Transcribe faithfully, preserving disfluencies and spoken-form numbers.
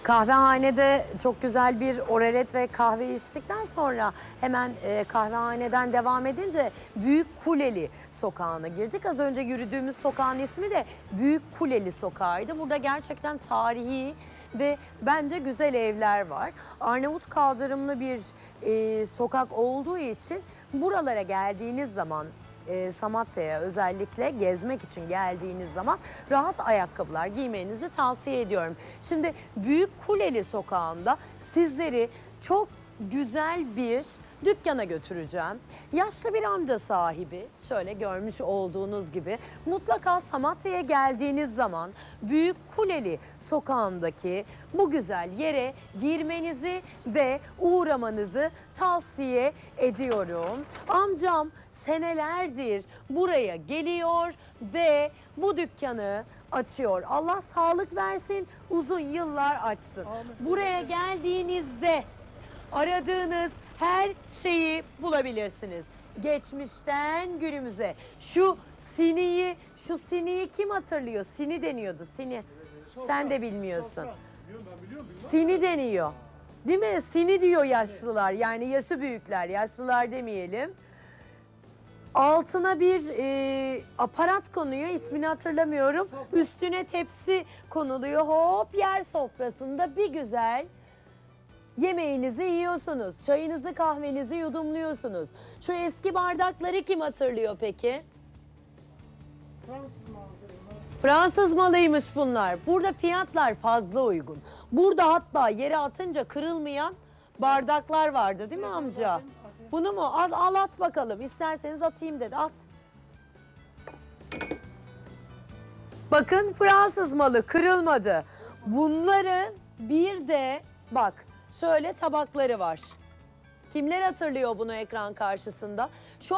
Kahvehanede çok güzel bir oralet ve kahve içtikten sonra hemen e, kahvehaneden devam edince Büyük Kuleli sokağına girdik. Az önce yürüdüğümüz sokağın ismi de Büyük Kuleli sokağıydı. Burada gerçekten tarihi ve bence güzel evler var. Arnavut kaldırımlı bir e, sokak olduğu için buralara geldiğiniz zaman E, Samatya'ya özellikle gezmek için geldiğiniz zaman rahat ayakkabılar giymenizi tavsiye ediyorum. Şimdi Büyük Kuleli sokağında sizleri çok güzel bir dükkana götüreceğim. Yaşlı bir amca sahibi, şöyle görmüş olduğunuz gibi. Mutlaka Samatya'ya geldiğiniz zaman Büyük Kuleli sokağındaki bu güzel yere girmenizi ve uğramanızı tavsiye ediyorum. Amcam senelerdir buraya geliyor ve bu dükkanı açıyor. Allah sağlık versin, uzun yıllar açsın. Buraya geldiğinizde aradığınız her şeyi bulabilirsiniz. Geçmişten günümüze. Şu siniyi, şu siniyi kim hatırlıyor? Sini deniyordu, sini. Sen de bilmiyorsun. Sini deniyor. Değil mi? Sini diyor yaşlılar. Yani yaşı büyükler, yaşlılar demeyelim. Altına bir e, aparat konuyor, ismini hatırlamıyorum. Üstüne tepsi konuluyor. Hop, yer sofrasında bir güzel yemeğinizi yiyorsunuz. Çayınızı, kahvenizi yudumluyorsunuz. Şu eski bardakları kim hatırlıyor peki? Fransız malı. Fransız malıymış bunlar. Burada fiyatlar fazla uygun. Burada hatta yere atınca kırılmayan bardaklar vardı değil mi amca? Bunu mu? Al, al at bakalım. İsterseniz atayım dedi. At. Bakın Fransız malı kırılmadı. Bunların bir de bak şöyle tabakları var. Kimler hatırlıyor bunu ekran karşısında? Şu